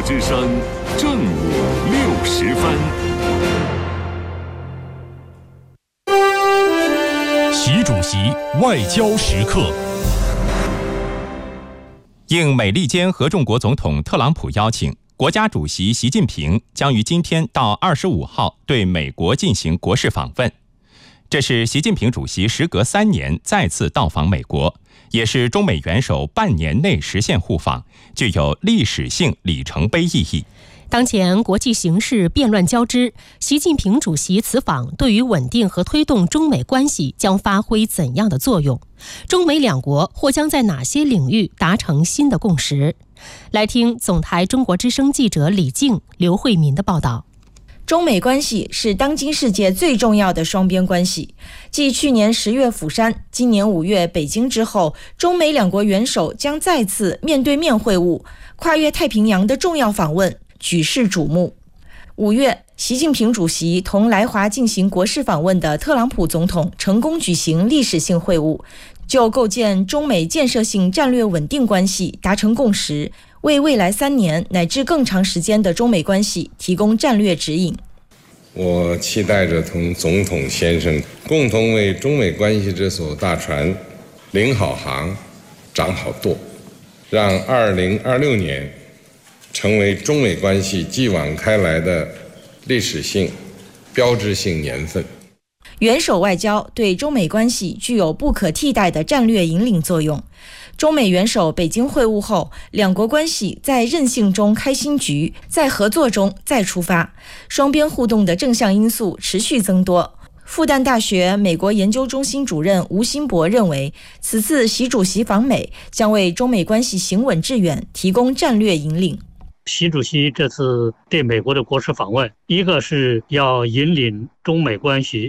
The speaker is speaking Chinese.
之声正午60分。 习主席外交时刻。应美利坚合众国总统特朗普邀请，国家主席习近平将于今天到25号对美国进行国事访问。这是习近平主席时隔3年再次到访美国，也是中美元首半年内实现互访，具有历史性里程碑意义。 当前国际形势变乱交织，习近平主席此访对于稳定和推动中美关系将发挥怎样的作用？中美两国或将在哪些领域达成新的共识？来听总台中国之声记者李静、刘慧民的报道。 中美关系是当今世界最重要的双边关系。继去年10月釜山、今年5月北京之后，中美两国元首将再次面对面会晤，跨越太平洋的重要访问举世瞩目。5月，习近平主席同来华进行国事访问的特朗普总统成功举行历史性会晤，就构建中美建设性战略稳定关系达成共识，为未来3年乃至更长时间的中美关系提供战略指引。 我期待着同总统先生共同为中美关系这艘大船领好航、掌好舵，让2026年成为中美关系继往开来的历史性、标志性年份。 元首外交对中美关系具有不可替代的战略引领作用。中美元首北京会晤后，两国关系在韧性中开新局，在合作中再出发，双边互动的正向因素持续增多。复旦大学美国研究中心主任吴新博认为，此次习主席访美将为中美关系行稳致远提供战略引领。 习主席这次对美国的国事访问，一个是要引领中美关系